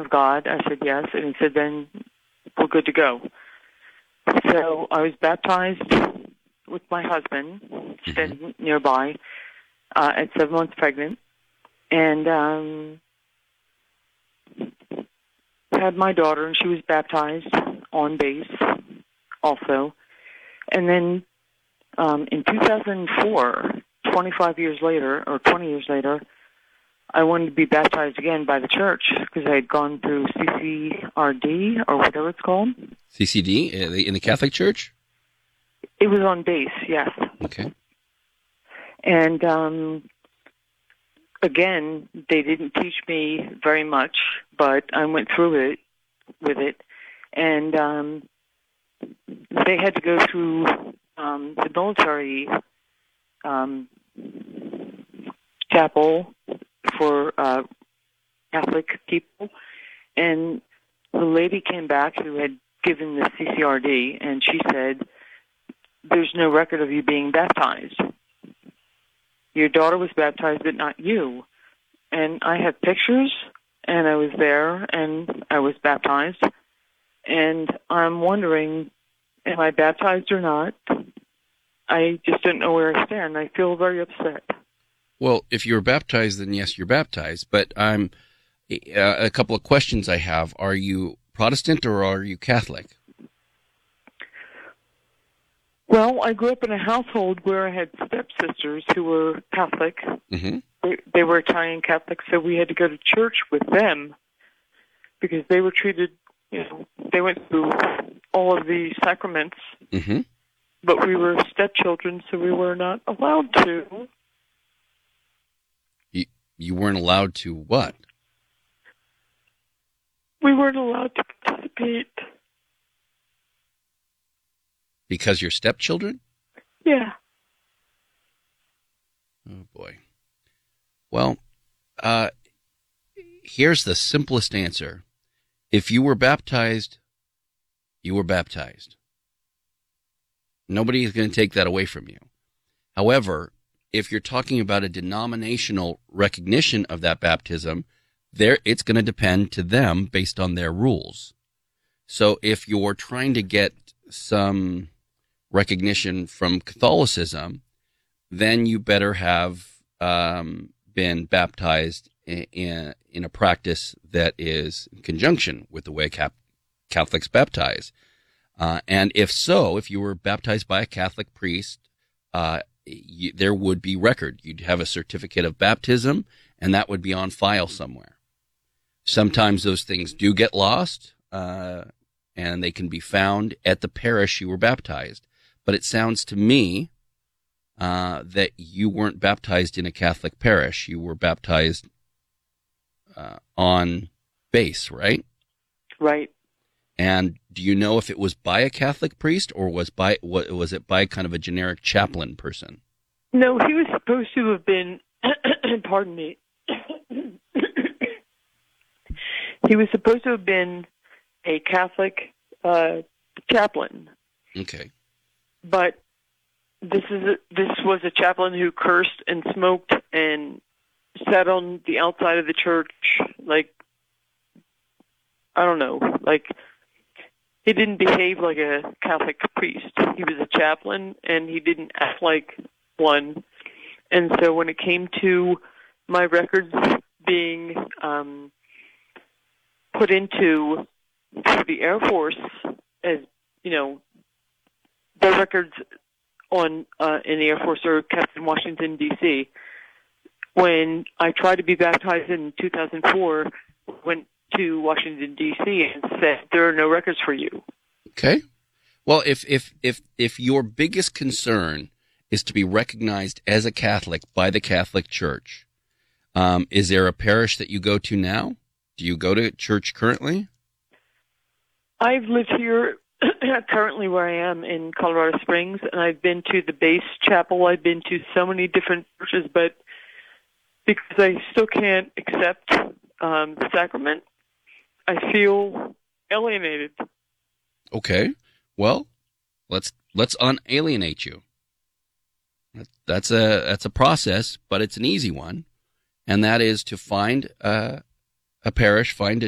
Son of God? I said, yes. And he said, then we're good to go. So I was baptized with my husband, standing nearby, at 7 months pregnant, and had my daughter, and she was baptized on base also. And then in 2004, 25 years later, or 20 years later, I wanted to be baptized again by the church because I had gone through CCRD, or whatever it's called. CCD in the Catholic Church? It was on base, yes. Okay. And again, they didn't teach me very much, but I went through it with it. And they had to go through the military chapel for Catholic people. And the lady came back who had given the CCRD, and she said, there's no record of you being baptized. Your daughter was baptized, but not you. And I have pictures, and I was there, and I was baptized. And I'm wondering, am I baptized or not? I just don't know where I stand. I feel very upset. Well, if you're baptized, then yes, you're baptized. But a couple of questions I have. Are you Protestant or are you Catholic? Well, I grew up in a household where I had stepsisters who were Catholic. Mm-hmm. They were Italian Catholics, so we had to go to church with them because they were treated, they went through all of the sacraments. Mm-hmm. But we were stepchildren, so we were not allowed to. You weren't allowed to what? We weren't allowed to participate. Because you're stepchildren? Yeah. Oh, boy. Well, here's the simplest answer. If you were baptized, you were baptized. Nobody is going to take that away from you. However, if you're talking about a denominational recognition of that baptism, it's going to depend to them based on their rules. So if you're trying to get some recognition from Catholicism, then you better have been baptized in a practice that is in conjunction with the way Catholics baptize. And if so, if you were baptized by a Catholic priest, there would be record. You'd have a certificate of baptism, and that would be on file somewhere. Sometimes those things do get lost, and they can be found at the parish you were baptized. But it sounds to me that you weren't baptized in a Catholic parish. You were baptized on base, right? Right. And do you know if it was by a Catholic priest or was it by kind of a generic chaplain person? No, he was supposed to have been, pardon me, he was supposed to have been a Catholic chaplain. Okay. But this was a chaplain who cursed and smoked and sat on the outside of the church, like, I don't know, like, he didn't behave like a Catholic priest. He was a chaplain, and he didn't act like one. And so when it came to my records being put into the Air Force, as the records in the Air Force are kept in Washington, D.C. When I tried to be baptized in 2004, went to Washington, D.C. and said, there are no records for you. Okay. Well, if your biggest concern is to be recognized as a Catholic by the Catholic Church, is there a parish that you go to now? Do you go to church currently? I've lived here currently where I am in Colorado Springs, and I've been to the base chapel. I've been to so many different churches, but because I still can't accept the sacrament, I feel alienated. Okay. Well, let's unalienate you. That's a process, but it's an easy one, and that is to find a parish, find